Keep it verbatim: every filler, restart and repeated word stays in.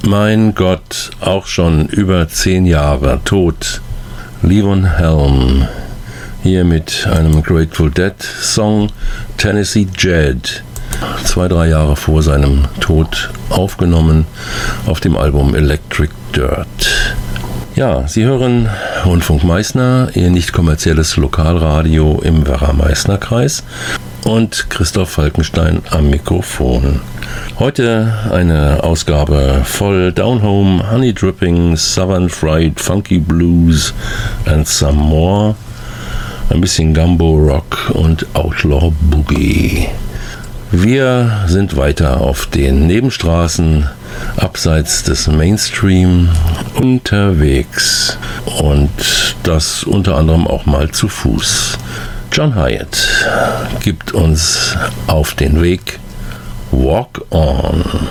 Mein Gott, auch schon über zehn Jahre tot. Levon Helm, hier mit einem Grateful Dead Song, Tennessee Jed, zwei, drei Jahre vor seinem Tod aufgenommen auf dem Album Electric Dirt. Ja, Sie hören Rundfunk Meißner, Ihr nicht kommerzielles Lokalradio im Werra-Meißner-Kreis und Christoph Falkenstein am Mikrofon. Heute eine Ausgabe voll Down Home, Honey Dripping, Southern Fried, Funky Blues and some more. Ein bisschen Gumbo Rock und Outlaw Boogie. Wir sind weiter auf den Nebenstraßen, abseits des Mainstream unterwegs und das unter anderem auch mal zu Fuß. John Hiatt gibt uns auf den Weg Walk On.